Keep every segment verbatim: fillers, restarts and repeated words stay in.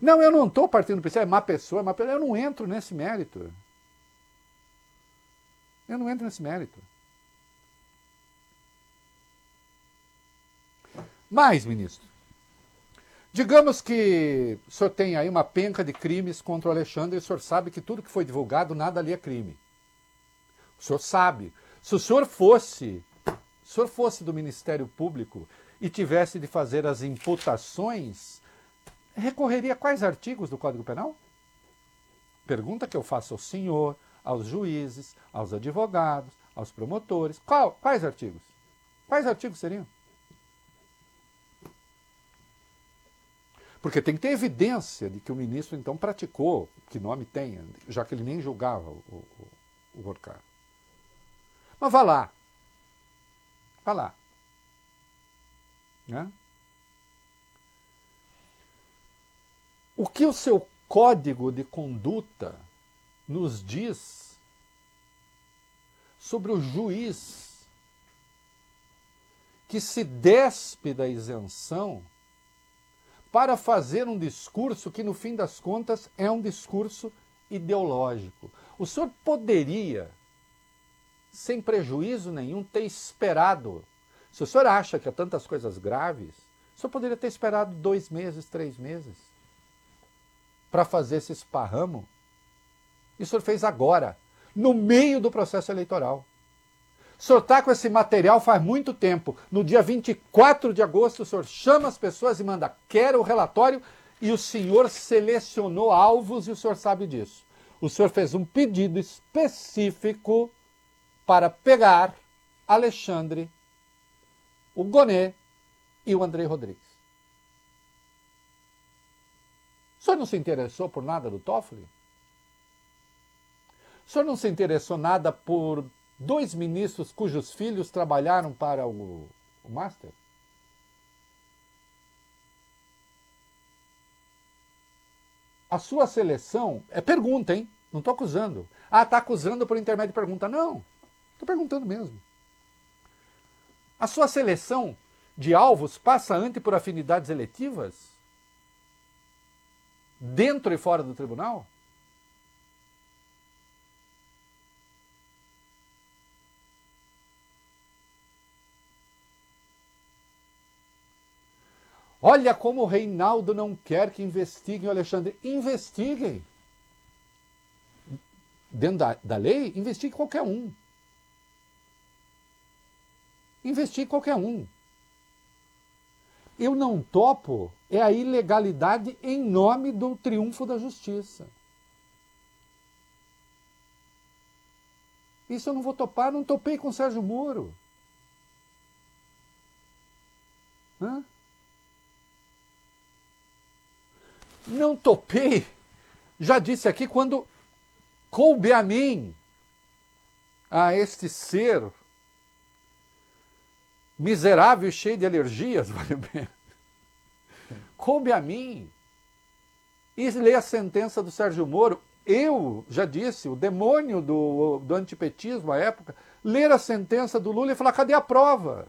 Não, eu não estou partindo do princípio, é má pessoa, é má pessoa. Eu não entro nesse mérito. Eu não entro nesse mérito. Mas, ministro, digamos que o senhor tem aí uma penca de crimes contra o Alexandre e o senhor sabe que tudo que foi divulgado, nada ali é crime. O senhor sabe. Se o senhor fosse, se o senhor fosse do Ministério Público e tivesse de fazer as imputações, recorreria a quais artigos do Código Penal? Pergunta que eu faço ao senhor, aos juízes, aos advogados, aos promotores. Qual, quais artigos? Quais artigos seriam? Porque tem que ter evidência de que o ministro, então, praticou, que nome tenha, já que ele nem julgava o, o, o Horcar. Mas vá lá. Vá lá. Né? O que o seu código de conduta nos diz sobre o juiz que se despe da isenção para fazer um discurso que, no fim das contas, é um discurso ideológico. O senhor poderia, sem prejuízo nenhum, ter esperado. Se o senhor acha que há tantas coisas graves, o senhor poderia ter esperado dois meses, três meses, para fazer esse esparramo. E o senhor fez agora, no meio do processo eleitoral. O senhor está com esse material faz muito tempo. No dia vinte e quatro de agosto, o senhor chama as pessoas e manda, quero o relatório, e o senhor selecionou alvos e o senhor sabe disso. O senhor fez um pedido específico para pegar Alexandre, o Gonê e o Andrei Rodrigues. O senhor não se interessou por nada do Toffoli? O senhor não se interessou nada por dois ministros cujos filhos trabalharam para o, o Master? A sua seleção... É pergunta, hein? Não estou acusando. Ah, está acusando por intermédio de pergunta. Não, estou perguntando mesmo. A sua seleção de alvos passa antes por afinidades eletivas? Dentro e fora do tribunal? Olha como o Reinaldo não quer que investiguem o Alexandre. Investiguem. Dentro da, da lei, investigue qualquer um. Investigue qualquer um. Eu não topo é a ilegalidade em nome do triunfo da justiça. Isso eu não vou topar, não topei com o Sérgio Moro. Hã? Não topei, já disse aqui, quando coube a mim, a este ser miserável e cheio de alergias, vale bem, coube a mim e ler a sentença do Sérgio Moro. Eu, já disse, o demônio do, do antipetismo à época, ler a sentença do Lula e falar, cadê a prova?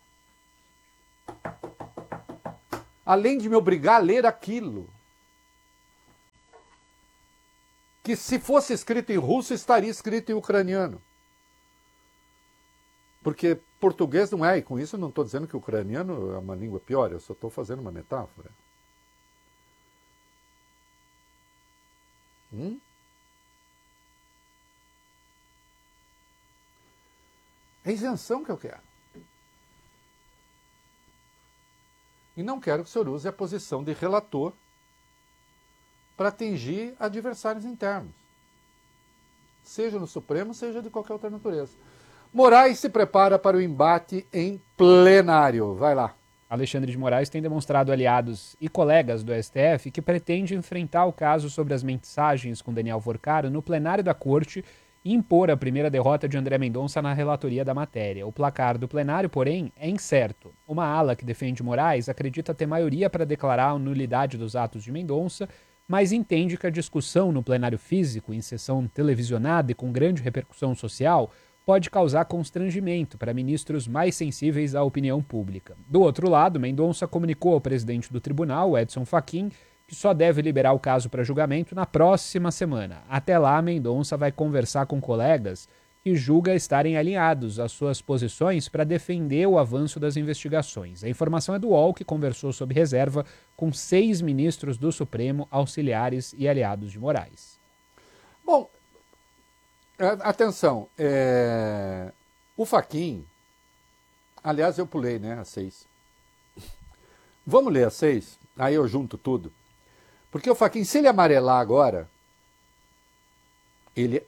Além de me obrigar a ler aquilo. Que se fosse escrito em russo, estaria escrito em ucraniano. Porque português não é, e com isso eu não estou dizendo que o ucraniano é uma língua pior, eu só estou fazendo uma metáfora. Hum? É isenção que eu quero. E não quero que o senhor use a posição de relator para atingir adversários internos. Seja no Supremo, seja de qualquer outra natureza. Moraes se prepara para o embate em plenário. Vai lá. Alexandre de Moraes tem demonstrado aliados e colegas do S T F que pretende enfrentar o caso sobre as mensagens com Daniel Vorcaro no plenário da Corte e impor a primeira derrota de André Mendonça na relatoria da matéria. O placar do plenário, porém, é incerto. Uma ala que defende Moraes acredita ter maioria para declarar a nulidade dos atos de Mendonça, mas entende que a discussão no plenário físico, em sessão televisionada e com grande repercussão social, pode causar constrangimento para ministros mais sensíveis à opinião pública. Do outro lado, Mendonça comunicou ao presidente do tribunal, Edson Fachin, que só deve liberar o caso para julgamento na próxima semana. Até lá, Mendonça vai conversar com colegas que julga estarem alinhados às suas posições para defender o avanço das investigações. A informação é do U O L, que conversou sob reserva com seis ministros do Supremo, auxiliares e aliados de Moraes. Bom, atenção, é... o Fachin, aliás, eu pulei, né, a seis. Vamos ler a seis, aí eu junto tudo. Porque o Fachin, se ele amarelar agora, ele...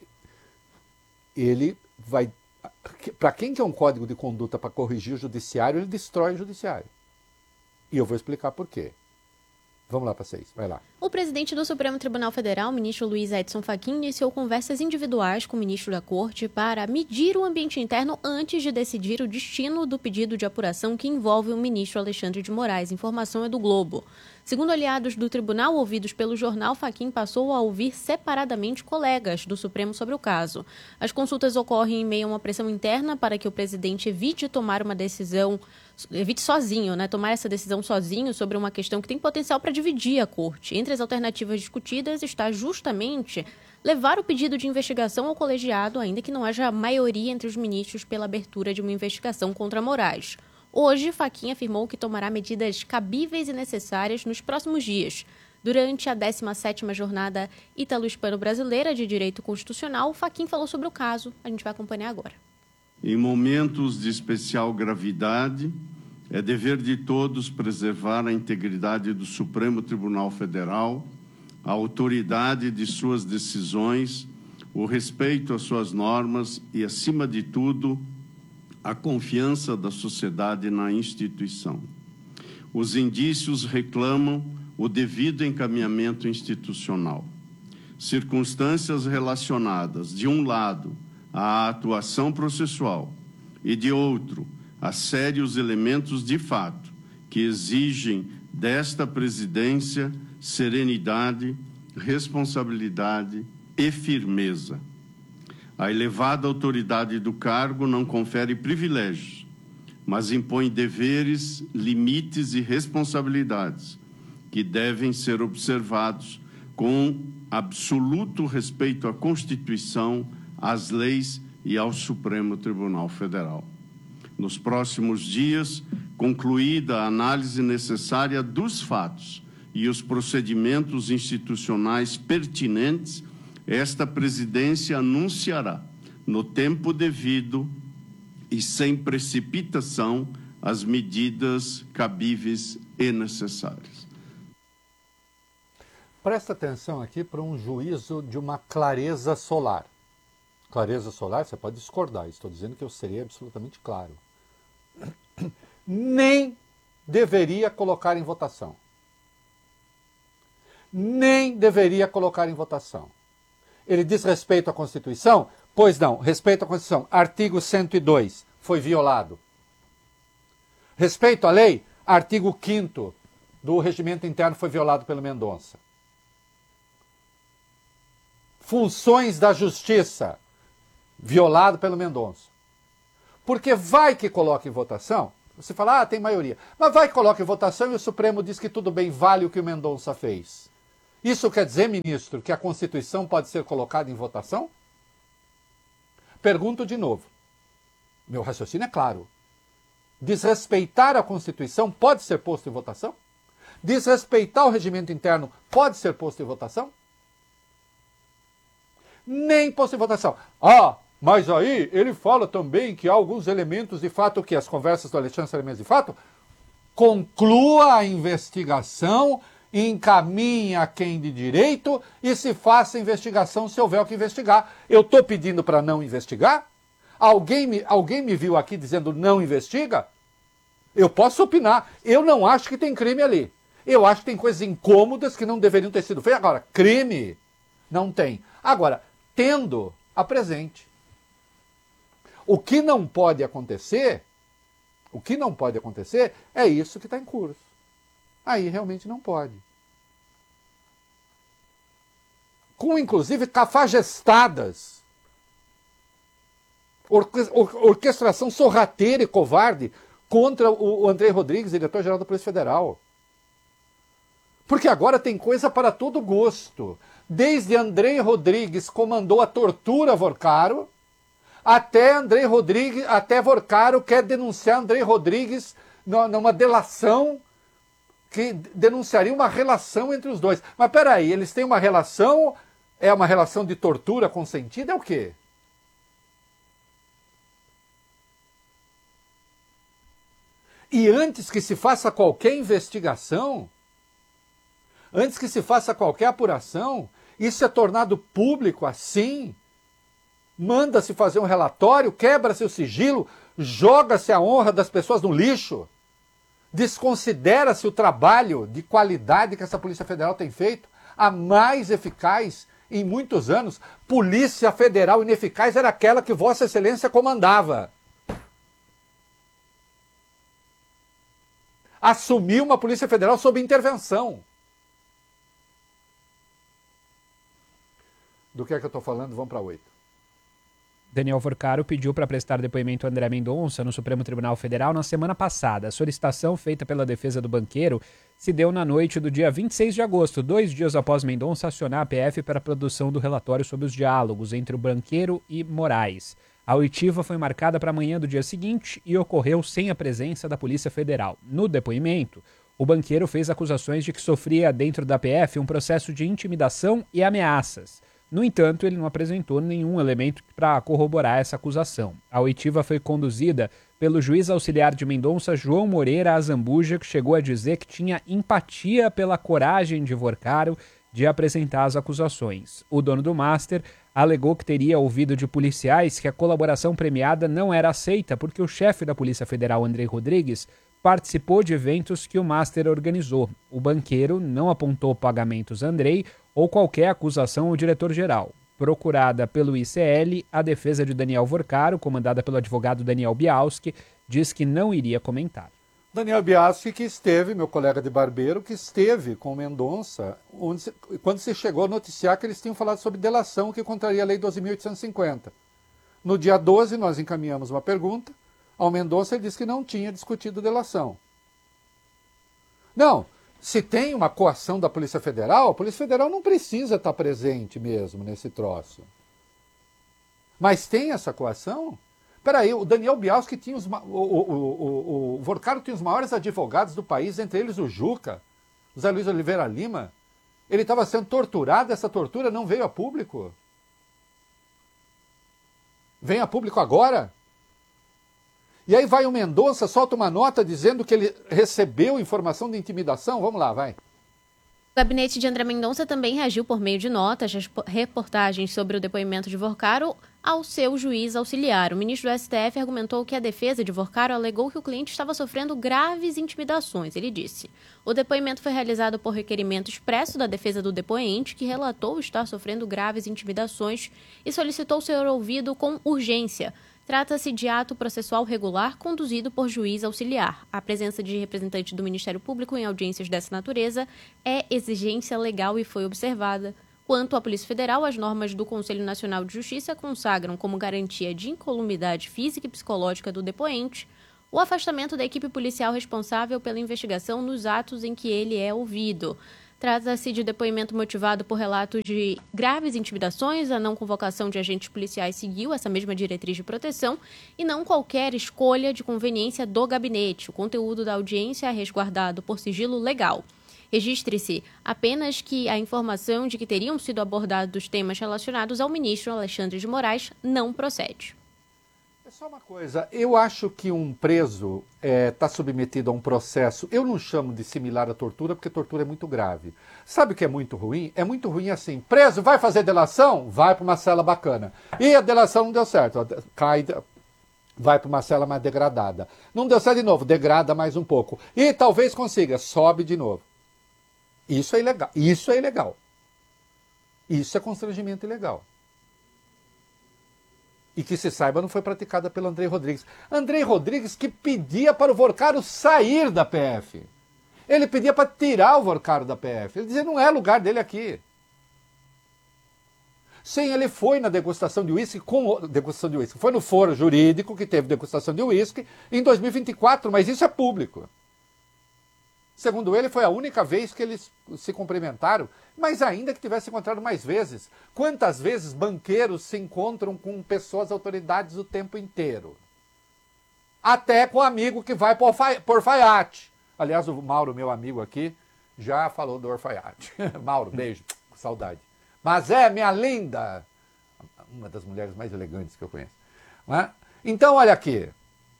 ele vai... Para quem quer um código de conduta para corrigir o judiciário, ele destrói o judiciário. E eu vou explicar por quê. Vamos lá para seis, vai lá. O presidente do Supremo Tribunal Federal, ministro Luiz Edson Fachin, iniciou conversas individuais com o ministro da Corte para medir o ambiente interno antes de decidir o destino do pedido de apuração que envolve o ministro Alexandre de Moraes. Informação é do Globo. Segundo aliados do tribunal ouvidos pelo jornal, Fachin passou a ouvir separadamente colegas do Supremo sobre o caso. As consultas ocorrem em meio a uma pressão interna para que o presidente evite tomar uma decisão, evite sozinho, né, tomar essa decisão sozinho sobre uma questão que tem potencial para dividir a Corte. Entre as alternativas discutidas está justamente levar o pedido de investigação ao colegiado, ainda que não haja maioria entre os ministros pela abertura de uma investigação contra Moraes. Hoje, Fachin afirmou que tomará medidas cabíveis e necessárias nos próximos dias. Durante a décima sétima Jornada Ítalo-Hispano-Brasileira de Direito Constitucional, Fachin falou sobre o caso. A gente vai acompanhar agora. Em momentos de especial gravidade, é dever de todos preservar a integridade do Supremo Tribunal Federal, a autoridade de suas decisões, o respeito às suas normas e, acima de tudo, a confiança da sociedade na instituição. Os indícios reclamam o devido encaminhamento institucional. Circunstâncias relacionadas, de um lado, à atuação processual e, de outro, a sérios elementos de fato que exigem desta presidência serenidade, responsabilidade e firmeza. A elevada autoridade do cargo não confere privilégios, mas impõe deveres, limites e responsabilidades que devem ser observados com absoluto respeito à Constituição, às leis e ao Supremo Tribunal Federal. Nos próximos dias, concluída a análise necessária dos fatos e os procedimentos institucionais pertinentes, esta presidência anunciará, no tempo devido e sem precipitação, as medidas cabíveis e necessárias. Presta atenção aqui para um juízo de uma clareza solar. Clareza solar, você pode discordar, estou dizendo que eu serei absolutamente claro. Nem deveria colocar em votação. Nem deveria colocar em votação. Ele diz respeito à Constituição? Pois não, respeito à Constituição. Artigo cento e dois, foi violado. Respeito à lei? Artigo quinto do Regimento Interno foi violado pelo Mendonça. Funções da Justiça, violado pelo Mendonça. Porque vai que coloca em votação, você fala, ah, tem maioria. Mas vai que coloca em votação e o Supremo diz que tudo bem, vale o que o Mendonça fez. Isso quer dizer, ministro, que a Constituição pode ser colocada em votação? Pergunto de novo. Meu raciocínio é claro. Desrespeitar a Constituição pode ser posto em votação? Desrespeitar o regimento interno pode ser posto em votação? Nem posto em votação. Ah, mas aí ele fala também que há alguns elementos de fato que as conversas do Alexandre são elementos de fato. Conclua a investigação, encaminhe a quem de direito e se faça investigação se houver o que investigar. Eu estou pedindo para não investigar? Alguém me, alguém me viu aqui dizendo não investiga? Eu posso opinar. Eu não acho que tem crime ali. Eu acho que tem coisas incômodas que não deveriam ter sido feitas. Agora, crime não tem. Agora, tendo, apresente. O que não pode acontecer, o que não pode acontecer é isso que está em curso. Aí realmente não pode. Com, inclusive, cafajestadas. Orquestração sorrateira e covarde contra o André Rodrigues, diretor-geral da Polícia Federal. Porque agora tem coisa para todo gosto. Desde Andrei Rodrigues comandou a tortura a Vorcaro, até Andrei Rodrigues, até Vorcaro quer denunciar Andrei Rodrigues numa delação que denunciaria uma relação entre os dois. Mas peraí, eles têm uma relação, é uma relação de tortura consentida, é o quê? E antes que se faça qualquer investigação, antes que se faça qualquer apuração, isso é tornado público assim, manda-se fazer um relatório, quebra-se o sigilo, joga-se a honra das pessoas no lixo, desconsidera-se o trabalho de qualidade que essa Polícia Federal tem feito, a mais eficaz em muitos anos. Polícia Federal ineficaz era aquela que Vossa Excelência comandava. Assumiu uma Polícia Federal sob intervenção. Do que é que eu estou falando? Vamos para oito. Daniel Vorcaro pediu para prestar depoimento a André Mendonça no Supremo Tribunal Federal na semana passada. A solicitação feita pela defesa do banqueiro se deu na noite do dia vinte e seis de agosto, dois dias após Mendonça acionar a P F para a produção do relatório sobre os diálogos entre o banqueiro e Moraes. A oitiva foi marcada para amanhã do dia seguinte e ocorreu sem a presença da Polícia Federal. No depoimento, o banqueiro fez acusações de que sofria dentro da P F um processo de intimidação e ameaças. No entanto, ele não apresentou nenhum elemento para corroborar essa acusação. A oitiva foi conduzida pelo juiz auxiliar de Mendonça, João Moreira Azambuja, que chegou a dizer que tinha empatia pela coragem de Vorcaro de apresentar as acusações. O dono do Master alegou que teria ouvido de policiais que a colaboração premiada não era aceita porque o chefe da Polícia Federal, Andrei Rodrigues, participou de eventos que o Master organizou. O banqueiro não apontou pagamentos a Andrei ou qualquer acusação ao diretor-geral. Procurada pelo I C L, a defesa de Daniel Vorcaro, comandada pelo advogado Daniel Bialski, diz que não iria comentar. Daniel Bialski, que esteve, meu colega de barbeiro, que esteve com Mendonça, onde se, quando se chegou a noticiar que eles tinham falado sobre delação que contraria a Lei doze mil oitocentos e cinquenta. No dia doze, nós encaminhamos uma pergunta ao Mendonça, ele disse que não tinha discutido delação. Não, se tem uma coação da Polícia Federal, a Polícia Federal não precisa estar presente mesmo nesse troço. Mas tem essa coação? Peraí, o Daniel Bialski tinha os... O, o, o, o Vorcaro tinha os maiores advogados do país, entre eles o Juca, o Zé Luiz Oliveira Lima. Ele estava sendo torturado, essa tortura não veio a público. Vem a público agora? E aí vai o Mendonça, solta uma nota dizendo que ele recebeu informação de intimidação. Vamos lá, vai. O gabinete de André Mendonça também reagiu por meio de notas, reportagens sobre o depoimento de Vorcaro ao seu juiz auxiliar. O ministro do S T F argumentou que a defesa de Vorcaro alegou que o cliente estava sofrendo graves intimidações. Ele disse: o depoimento foi realizado por requerimento expresso da defesa do depoente, que relatou estar sofrendo graves intimidações e solicitou ser ouvido com urgência. Trata-se de ato processual regular conduzido por juiz auxiliar. A presença de representante do Ministério Público em audiências dessa natureza é exigência legal e foi observada. Quanto à Polícia Federal, as normas do Conselho Nacional de Justiça consagram como garantia de incolumidade física e psicológica do depoente o afastamento da equipe policial responsável pela investigação nos atos em que ele é ouvido. Trata-se de depoimento motivado por relatos de graves intimidações. A não convocação de agentes policiais seguiu essa mesma diretriz de proteção e não qualquer escolha de conveniência do gabinete. O conteúdo da audiência é resguardado por sigilo legal. Registre-se apenas que a informação de que teriam sido abordados temas relacionados ao ministro Alexandre de Moraes não procede. É só uma coisa, eu acho que um preso está é, submetido a um processo, eu não chamo de similar à tortura, porque tortura é muito grave. Sabe o que é muito ruim? É muito ruim assim, preso, vai fazer delação? Vai para uma cela bacana. E a delação não deu certo, cai, vai para uma cela mais degradada. Não deu certo de novo, degrada mais um pouco. E talvez consiga, sobe de novo. Isso é ilegal, isso é ilegal. Isso é constrangimento ilegal. E que se saiba não foi praticada pelo Andrei Rodrigues. Andrei Rodrigues que pedia para o Vorcaro sair da P F. Ele pedia para tirar o Vorcaro da P F. Ele dizia, não é lugar dele aqui. Sim, ele foi na degustação de uísque, com degustação de uísque. Foi no foro jurídico que teve degustação de uísque em dois mil e vinte e quatro, mas isso é público. Segundo ele, foi a única vez que eles se cumprimentaram, mas ainda que tivesse encontrado mais vezes. Quantas vezes banqueiros se encontram com pessoas, autoridades o tempo inteiro? Até com o amigo que vai por Orfaiate. Aliás, o Mauro, meu amigo aqui, já falou do Orfaiate. Mauro, beijo, saudade. Mas é, minha linda, uma das mulheres mais elegantes que eu conheço. Não é? Então, olha aqui.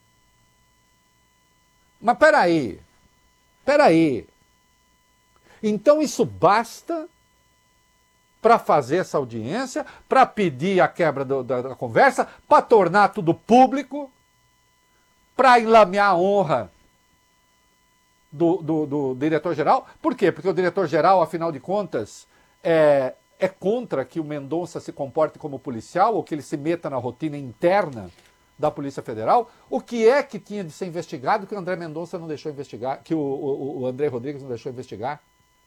Mas peraí. Peraí. Então isso basta para fazer essa audiência, para pedir a quebra do, da, da conversa, para tornar tudo público, para enlamear a honra do, do, do diretor-geral. Por quê? Porque o diretor-geral, afinal de contas, é, é contra que o Mendonça se comporte como policial ou que ele se meta na rotina interna da Polícia Federal. O que é que tinha de ser investigado que o André Mendonça não deixou investigar, que o, o, o André Rodrigues não deixou investigar?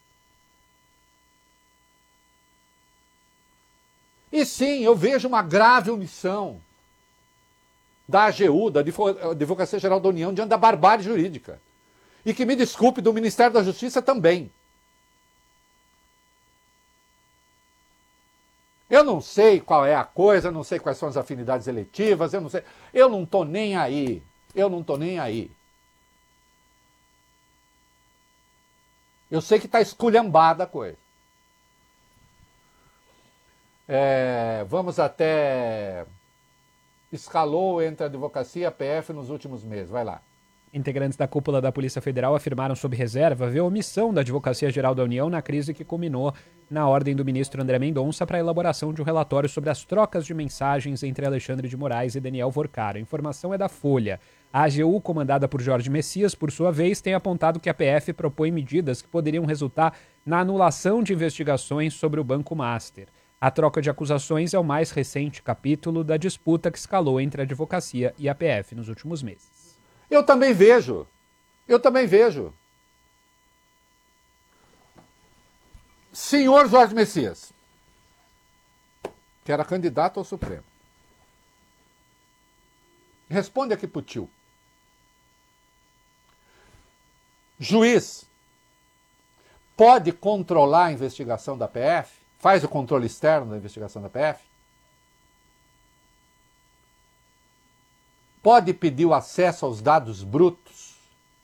E sim, eu vejo uma grave omissão da A G U, da Advocacia Geral da União, diante da barbárie jurídica. E que me desculpe, do Ministério da Justiça também. Eu não sei qual é a coisa, eu não sei quais são as afinidades eletivas, eu não sei. Eu não estou nem aí. Eu não estou nem aí. Eu sei que está esculhambada a coisa. É, vamos até... Escalou entre a advocacia e a P F nos últimos meses. Vai lá. Integrantes da cúpula da Polícia Federal afirmaram sob reserva ver a omissão da Advocacia Geral da União na crise que culminou na ordem do ministro André Mendonça para a elaboração de um relatório sobre as trocas de mensagens entre Alexandre de Moraes e Daniel Vorcaro. A informação é da Folha. A A G U, comandada por Jorge Messias, por sua vez, tem apontado que a P F propõe medidas que poderiam resultar na anulação de investigações sobre o Banco Master. A troca de acusações é o mais recente capítulo da disputa que escalou entre a advocacia e a P F nos últimos meses. Eu também vejo. Eu também vejo. Senhor Jorge Messias, que era candidato ao Supremo. Responde aqui pro tio. Juiz pode controlar a investigação da P F? Faz o controle externo da investigação da P F? Pode pedir o acesso aos dados brutos?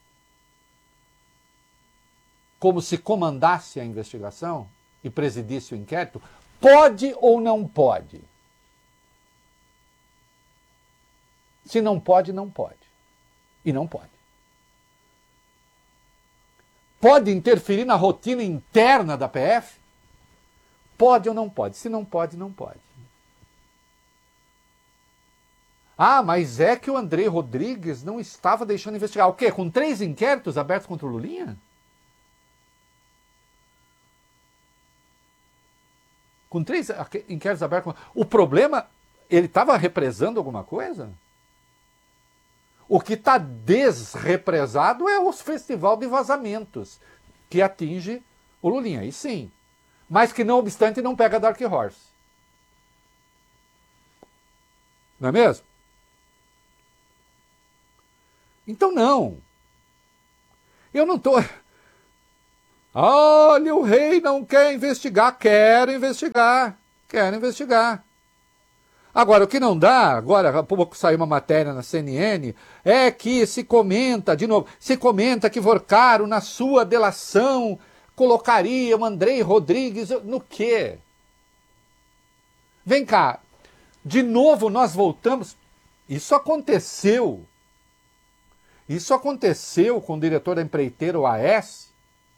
Como se comandasse a investigação e presidisse o inquérito? Pode ou não pode? Se não pode, não pode. E não pode. Pode interferir na rotina interna da P F? Pode ou não pode? Se não pode, não pode. Ah, mas é que o André Rodrigues não estava deixando investigar. O quê? Com três inquéritos abertos contra o Lulinha? Com três inquéritos abertos contra... O problema, ele estava represando alguma coisa? O que está desrepresado é o festival de vazamentos, que atinge o Lulinha, aí sim. Mas que, não obstante, não pega Dark Horse. Não é mesmo? Então não. Eu não estou... Olha, o rei não quer investigar. Quero investigar. Quero investigar. Agora, o que não dá, agora há pouco saiu uma matéria na C N N, é que se comenta, de novo, se comenta que Vorcaro, na sua delação, colocaria o André Rodrigues no quê? Vem cá, de novo nós voltamos. Isso aconteceu. Isso aconteceu com o diretor da empreiteira, o A S,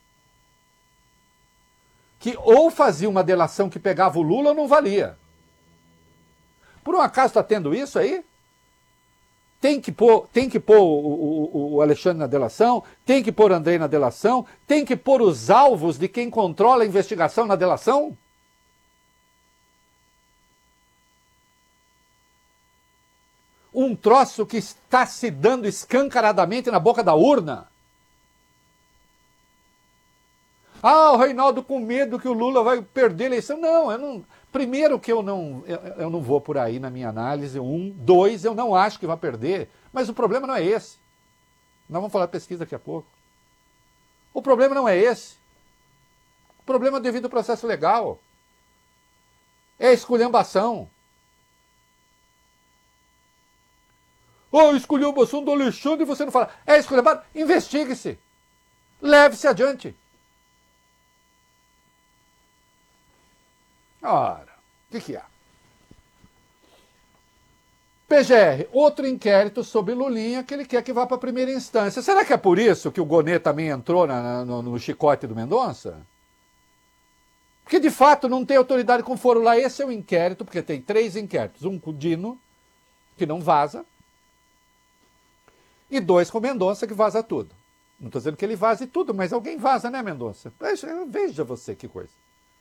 que ou fazia uma delação que pegava o Lula ou não valia. Por um acaso está tendo isso aí? Tem que pôr, tem que pôr o, o, o Alexandre na delação, tem que pôr o André na delação, tem que pôr os alvos de quem controla a investigação na delação? Um troço que está se dando escancaradamente na boca da urna. Ah, o Reinaldo com medo que o Lula vai perder a eleição. Não, eu não... Primeiro que eu não, eu, eu não vou por aí na minha análise. Um, dois, eu não acho que vai perder. Mas o problema não é esse. Nós vamos falar de pesquisa daqui a pouco. O problema não é esse. O problema é devido ao processo legal. É a esculhambação. Oh, esculhambação do Alexandre e você não fala. É esculhambado? Investigue-se. Leve-se adiante. Ora, o que, que é? P G R, outro inquérito sobre Lulinha que ele quer que vá para a primeira instância. Será que é por isso que o Gonê também entrou na, no, no chicote do Mendonça? Porque de fato não tem autoridade com foro lá. Esse é o inquérito, porque tem três inquéritos. Um com o Dino, que não vaza, e dois com o Mendonça, que vaza tudo. Não estou dizendo que ele vaze tudo, mas alguém vaza, né, Mendonça? Veja, veja você que coisa.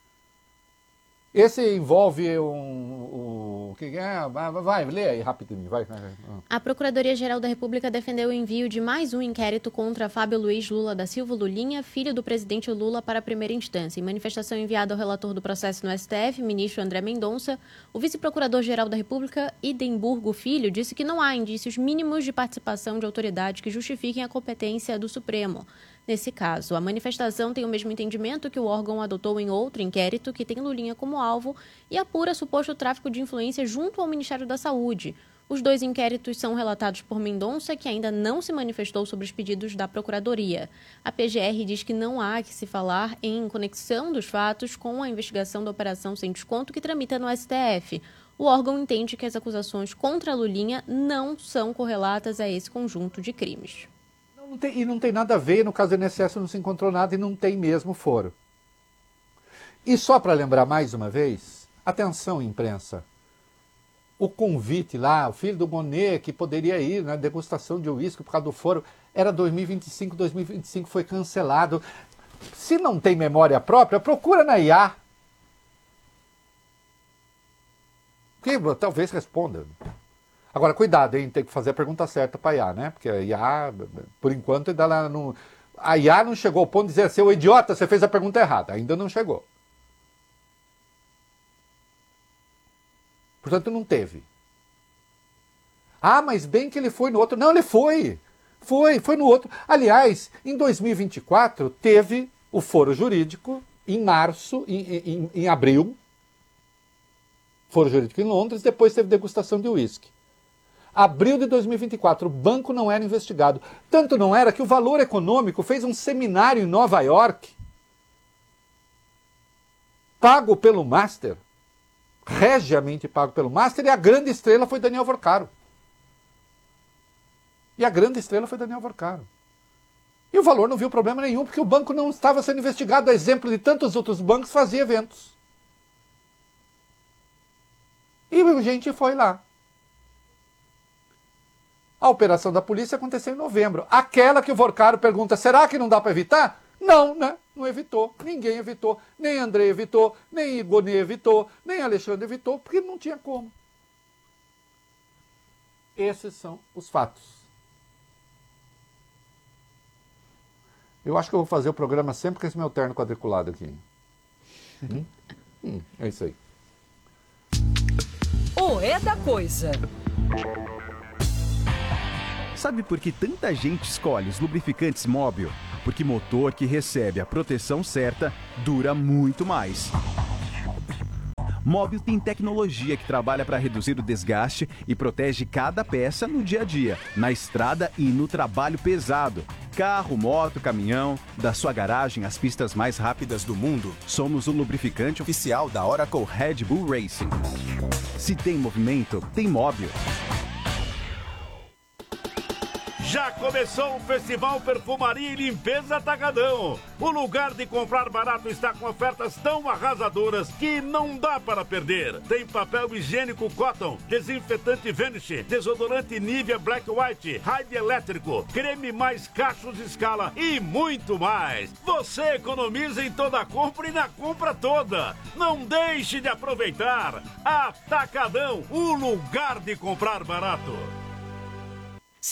Esse envolve um... um que é? Vai, vai, lê aí rapidinho. Vai. A Procuradoria-Geral da República defendeu o envio de mais um inquérito contra Fábio Luiz Lula da Silva Lulinha, filho do presidente Lula, para a primeira instância. Em manifestação enviada ao relator do processo no S T F, ministro André Mendonça, o vice-procurador-geral da República, Idemburgo Filho, disse que não há indícios mínimos de participação de autoridades que justifiquem a competência do Supremo. Nesse caso, a manifestação tem o mesmo entendimento que o órgão adotou em outro inquérito que tem Lulinha como alvo e apura suposto tráfico de influência junto ao Ministério da Saúde. Os dois inquéritos são relatados por Mendonça, que ainda não se manifestou sobre os pedidos da Procuradoria. A P G R diz que não há que se falar em conexão dos fatos com a investigação da Operação Sem Desconto que tramita no S T F. O órgão entende que as acusações contra Lulinha não são correlatas a esse conjunto de crimes. Não tem, e não tem nada a ver, no caso do I N S S não se encontrou nada e não tem mesmo foro. E só para lembrar mais uma vez, atenção imprensa, o convite lá, o filho do Gonê que poderia ir na degustação de uísque por causa do foro, era dois mil e vinte e cinco, dois mil e vinte e cinco foi cancelado. Se não tem memória própria, procura na I A. Que talvez responda. Agora, cuidado, hein? Tem que fazer a pergunta certa para a I A, né? Porque a I A, por enquanto, ainda lá não... a I A não chegou ao ponto de dizer assim, ô idiota, você fez a pergunta errada. Ainda não chegou. Portanto, não teve. Ah, mas bem que ele foi no outro. Não, ele foi. Foi, foi no outro. Aliás, em dois mil e vinte e quatro, teve o foro jurídico, em março, em, em, em abril. Foro jurídico em Londres, depois teve degustação de uísque. Abril de dois mil e vinte e quatro, o banco não era investigado. Tanto não era que o Valor Econômico fez um seminário em Nova York, pago pelo Master, regiamente pago pelo Master, e a grande estrela foi Daniel Vorcaro. E a grande estrela foi Daniel Vorcaro. E o Valor não viu problema nenhum, porque o banco não estava sendo investigado, a exemplo de tantos outros bancos, fazia eventos. E a gente foi lá. A operação da polícia aconteceu em novembro. Aquela que o Vorcaro pergunta, será que não dá para evitar? Não, né? Não evitou. Ninguém evitou. Nem André evitou, nem Gonê evitou, nem Alexandre evitou, porque não tinha como. Esses são os fatos. Eu acho que eu vou fazer o programa sempre com esse meu terno quadriculado aqui. hum? Hum, é isso aí. O é da coisa. Sabe por que tanta gente escolhe os lubrificantes Móbil? Porque motor que recebe a proteção certa dura muito mais. Móbil tem tecnologia que trabalha para reduzir o desgaste e protege cada peça no dia a dia, na estrada e no trabalho pesado. Carro, moto, caminhão, da sua garagem às pistas mais rápidas do mundo, somos o lubrificante oficial da Oracle Red Bull Racing. Se tem movimento, tem Móbil. Já começou o Festival Perfumaria e Limpeza Atacadão. O lugar de comprar barato está com ofertas tão arrasadoras que não dá para perder. Tem papel higiênico Cotton, desinfetante Vanish, desodorante Nivea Black White, Raid elétrico, creme mais cachos escala e muito mais. Você economiza em toda a compra e na compra toda. Não deixe de aproveitar. Atacadão, o lugar de comprar barato.